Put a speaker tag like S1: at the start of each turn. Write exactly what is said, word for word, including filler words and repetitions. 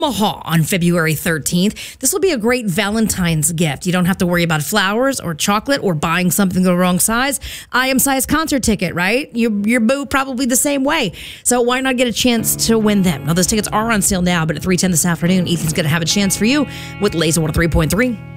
S1: Omaha on February thirteenth. This will be a great Valentine's gift. You don't have to worry about flowers or chocolate or buying something the wrong size. I Am Size concert ticket, right? Your, your boo probably the same way. So why not get a chance to win them? Now, those tickets are on sale now, but at three ten this afternoon, Ethan's going to have a chance for you with Laser one oh three point three.